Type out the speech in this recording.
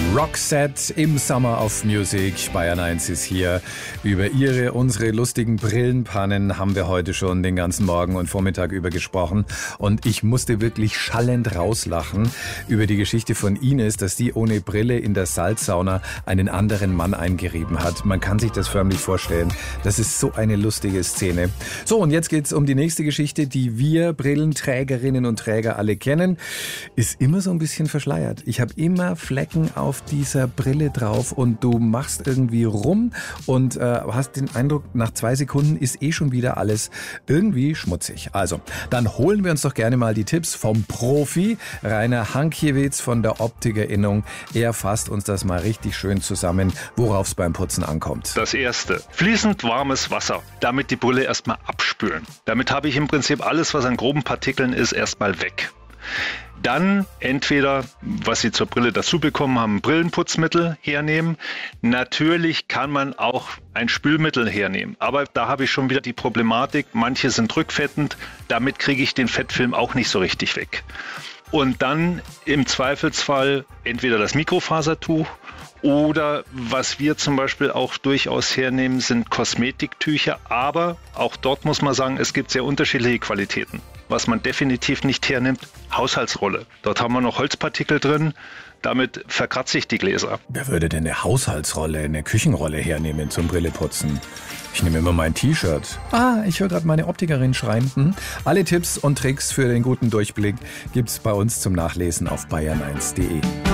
Roxette im Summer of Music. Bayern 1 ist hier. Über unsere lustigen Brillenpannen haben wir heute schon den ganzen Morgen und Vormittag über gesprochen. Und ich musste wirklich schallend rauslachen über die Geschichte von Ines, dass die ohne Brille in der Salzsauna einen anderen Mann eingerieben hat. Man kann sich das förmlich vorstellen. Das ist so eine lustige Szene. So, und jetzt geht's um die nächste Geschichte, die wir Brillenträgerinnen und Träger alle kennen. Ist immer so ein bisschen verschleiert. Ich habe immer Flecken auf dieser Brille drauf und du machst irgendwie rum und hast den Eindruck, nach 2 Sekunden ist schon wieder alles irgendwie schmutzig. Also, dann holen wir uns doch gerne mal die Tipps vom Profi, Rainer Hankiewicz von der Optikerinnung. Er fasst uns das mal richtig schön zusammen, worauf es beim Putzen ankommt. Das erste, fließend warmes Wasser, damit die Brille erstmal abspülen. Damit habe ich im Prinzip alles, was an groben Partikeln ist, erstmal weg. Dann entweder, was Sie zur Brille dazu bekommen haben, Brillenputzmittel hernehmen. Natürlich kann man auch ein Spülmittel hernehmen. Aber da habe ich schon wieder die Problematik, manche sind rückfettend, damit kriege ich den Fettfilm auch nicht so richtig weg. Und dann im Zweifelsfall entweder das Mikrofasertuch oder was wir zum Beispiel auch durchaus hernehmen, sind Kosmetiktücher. Aber auch dort muss man sagen, es gibt sehr unterschiedliche Qualitäten. Was man definitiv nicht hernimmt, Haushaltsrolle. Dort haben wir noch Holzpartikel drin, damit verkratze ich die Gläser. Wer würde denn eine Haushaltsrolle, eine Küchenrolle hernehmen zum Brilleputzen? Ich nehme immer mein T-Shirt. Ich höre gerade meine Optikerin schreien. Alle Tipps und Tricks für den guten Durchblick gibt's bei uns zum Nachlesen auf bayern1.de.